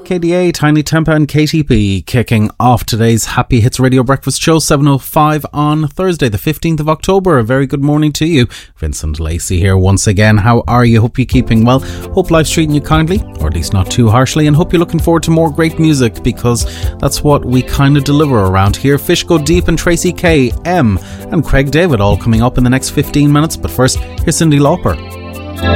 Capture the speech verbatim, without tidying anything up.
K D A, Tiny Tempa and K T P kicking off today's Happy Hits Radio Breakfast Show, seven oh five on Thursday the fifteenth of October. A very good morning to you. Vincent Lacey here once again. How are you? Hope you're keeping well. Hope life's treating you kindly, or at least not too harshly, and hope you're looking forward to more great music, because that's what we kind of deliver around here. Fish Go Deep and Tracy K, M and Craig David all coming up in the next fifteen minutes, but first, here's Cyndi Lauper